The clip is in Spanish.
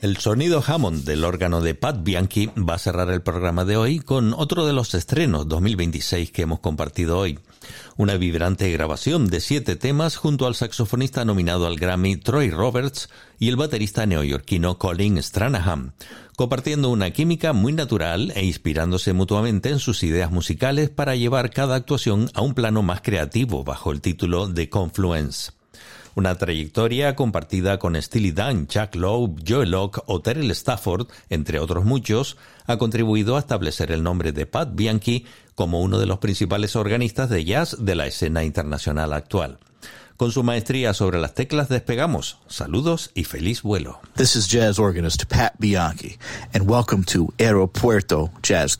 El sonido Hammond del órgano de Pat Bianchi va a cerrar el programa de hoy con otro de los estrenos 2026 que hemos compartido hoy. Una vibrante grabación de 7 temas junto al saxofonista nominado al Grammy Troy Roberts y el baterista neoyorquino Colin Stranahan, compartiendo una química muy natural e inspirándose mutuamente en sus ideas musicales para llevar cada actuación a un plano más creativo bajo el título The Confluence. Una trayectoria compartida con Steely Dan, Chuck Loeb, Joe Locke o Terrell Stafford, entre otros muchos, ha contribuido a establecer el nombre de Pat Bianchi como uno de los principales organistas de jazz de la escena internacional actual. Con su maestría sobre las teclas despegamos. Saludos y feliz vuelo. This is jazz organist Pat Bianchi, and welcome to Aeropuerto Jazz